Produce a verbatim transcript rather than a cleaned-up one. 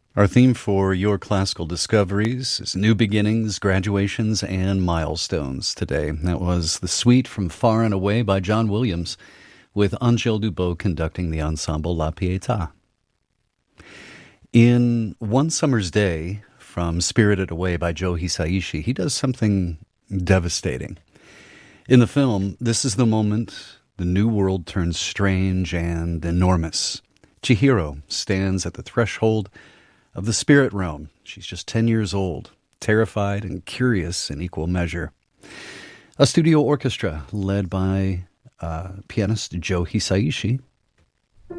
Our theme for your classical discoveries is new beginnings, graduations, and milestones today. That was the suite from Far and Away by John Williams, with Angèle Dubot conducting the ensemble La Pietà. In One Summer's Day, from Spirited Away by Joe Hisaishi, he does something devastating. In the film, this is the moment the new world turns strange and enormous. Chihiro stands at the threshold of the spirit realm. She's just ten years old, terrified and curious in equal measure. A studio orchestra led by uh, pianist Joe Hisaishi